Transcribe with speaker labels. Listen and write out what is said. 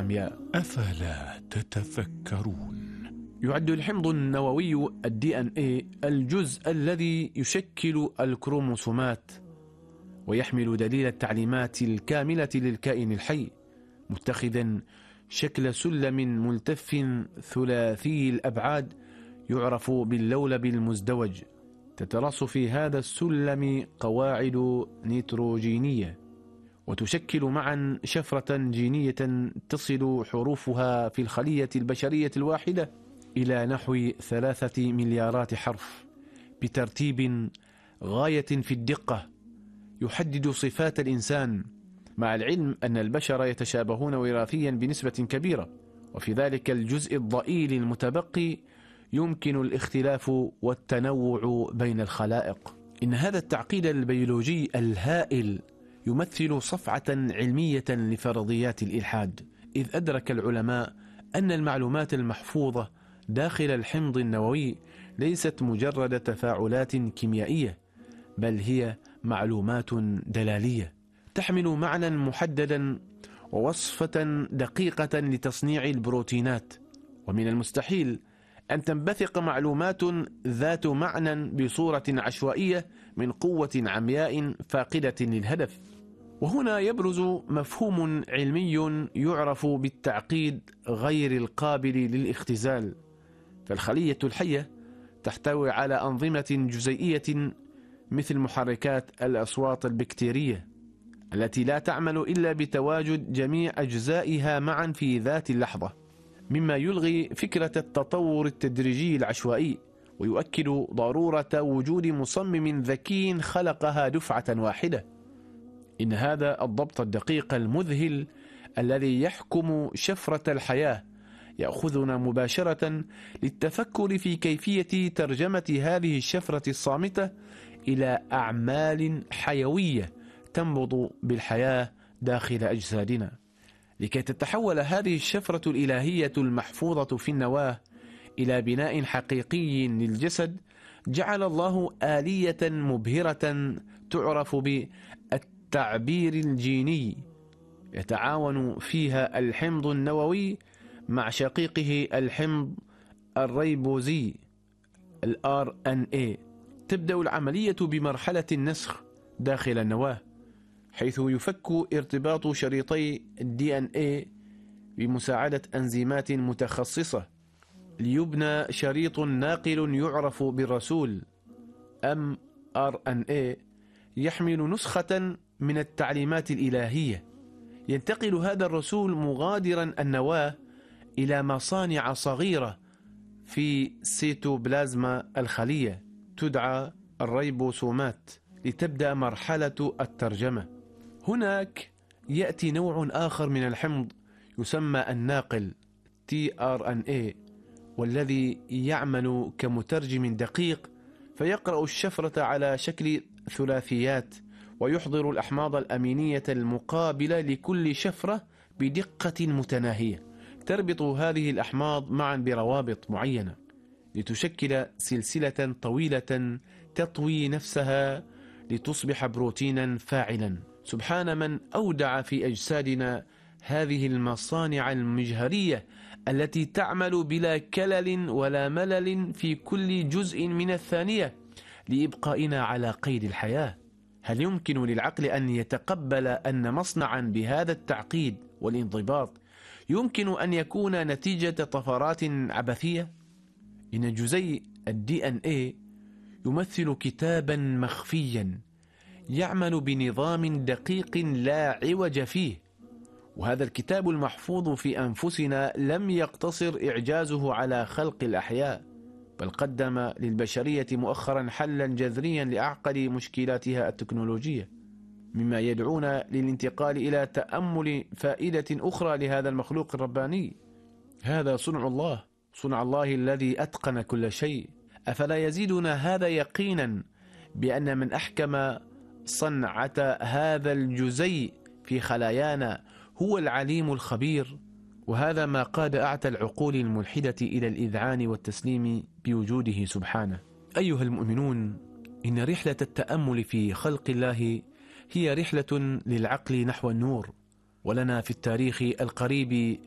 Speaker 1: عمياء.
Speaker 2: أفلا تتفكرون؟
Speaker 1: يعد الحمض النووي DNA الجزء الذي يشكل الكروموسومات، ويحمل دليل التعليمات الكاملة للكائن الحي، متخذا شكل سلم ملتف ثلاثي الأبعاد يعرف باللولب المزدوج. تترص في هذا السلم قواعد نيتروجينية، وتشكل معا شفرة جينية تصل حروفها في الخلية البشرية الواحدة إلى نحو 3 مليارات حرف، بترتيب غاية في الدقة يحدد صفات الإنسان، مع العلم أن البشر يتشابهون وراثيا بنسبة كبيرة، وفي ذلك الجزء الضئيل المتبقي يمكن الاختلاف والتنوع بين الخلائق. إن هذا التعقيد البيولوجي الهائل يمثل صفعة علمية لفرضيات الإلحاد، إذ أدرك العلماء أن المعلومات المحفوظة داخل الحمض النووي ليست مجرد تفاعلات كيميائية، بل هي معلومات دلالية تحمل معنى محددا ووصفة دقيقة لتصنيع البروتينات. ومن المستحيل أن تنبثق معلومات ذات معنى بصورة عشوائية من قوة عمياء فاقدة للهدف. وهنا يبرز مفهوم علمي يعرف بالتعقيد غير القابل للاختزال. فالخلية الحية تحتوي على أنظمة جزيئية مثل محركات الأصوات البكتيرية التي لا تعمل إلا بتواجد جميع أجزائها معا في ذات اللحظة، مما يلغي فكرة التطور التدريجي العشوائي، ويؤكد ضرورة وجود مصمم ذكي خلقها دفعة واحدة. إن هذا الضبط الدقيق المذهل الذي يحكم شفرة الحياة يأخذنا مباشرة للتفكر في كيفية ترجمة هذه الشفرة الصامتة إلى أعمال حيوية تنبض بالحياة داخل أجسادنا. لكي تتحول هذه الشفرة الإلهية المحفوظة في النواة إلى بناء حقيقي للجسد، جعل الله آلية مبهرة تعرف بالتعبير الجيني، يتعاون فيها الحمض النووي مع شقيقه الحمض الريبوزي RNA. تبدأ العملية بمرحلة النسخ داخل النواة، حيث يفك ارتباط شريطي DNA بمساعدة أنزيمات متخصصة ليبنى شريط ناقل يعرف بالرسول mRNA يحمل نسخة من التعليمات الإلهية. ينتقل هذا الرسول مغادرا النواة إلى مصانع صغيرة في سيتوبلازما الخلية تدعى الريبوسومات لتبدأ مرحلة الترجمة. هناك يأتي نوع آخر من الحمض يسمى الناقل tRNA، والذي يعمل كمترجم دقيق، فيقرأ الشفرة على شكل ثلاثيات ويحضر الأحماض الأمينية المقابلة لكل شفرة بدقة متناهية. تربط هذه الأحماض معا بروابط معينة لتشكل سلسلة طويلة تطوي نفسها لتصبح بروتينا فاعلا. سبحان من أودع في أجسادنا هذه المصانع المجهرية التي تعمل بلا كلل ولا ملل في كل جزء من الثانية لإبقائنا على قيد الحياة. هل يمكن للعقل أن يتقبل أن مصنعا بهذا التعقيد والانضباط يمكن أن يكون نتيجة طفرات عبثية؟ إن جزيء DNA يمثل كتابا مخفيا يعمل بنظام دقيق لا عوج فيه، وهذا الكتاب المحفوظ في أنفسنا لم يقتصر إعجازه على خلق الأحياء، بل قدم للبشرية مؤخرا حلا جذريا لأعقد مشكلاتها التكنولوجية، مما يدعونا للانتقال إلى تأمل فائدة أخرى لهذا المخلوق الرباني. هذا صنع الله، صنع الله الذي أتقن كل شيء. أفلا يزيدنا هذا يقينا بأن من أحكم صنعة هذا الجزيء في خلايانا هو العليم الخبير؟ وهذا ما قاد أعتى العقول الملحدة إلى الإذعان والتسليم بوجوده سبحانه. أيها المؤمنون، إن رحلة التأمل في خلق الله هي رحلة للعقل نحو النور، ولنا في التاريخ القريب